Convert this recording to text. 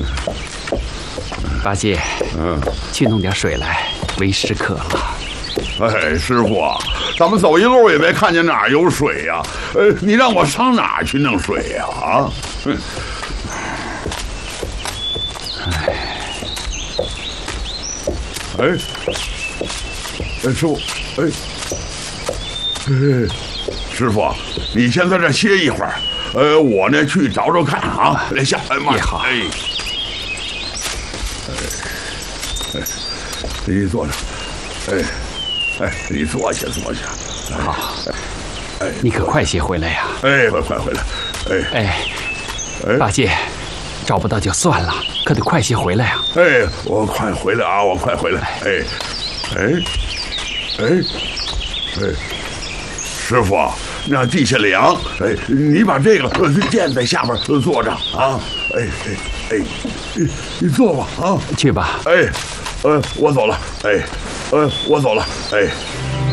八戒，去弄点水来，为师渴了。 哎，师傅，咱们走一路也没看见哪儿有水呀。你让我上哪儿去弄水呀？啊？师傅，师傅，你先在这歇一会儿。我呢去找找看啊。来下，慢也好。 你坐着。你坐下。 好。你可快些回来呀！ 快回来。 八戒，找不到就算了，可得快些回来呀！ 我快回来啊！我快回来！师傅，那地下凉，你把这个垫在下边坐着啊！你坐吧啊！ 去吧。 我走了。我走了。